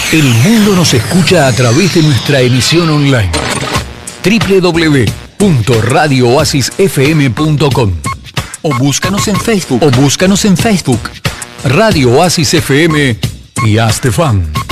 El mundo nos escucha a través de nuestra emisión online. www.radiooasisfm.com o búscanos en Facebook. Radio Oasis FM y hazte fan.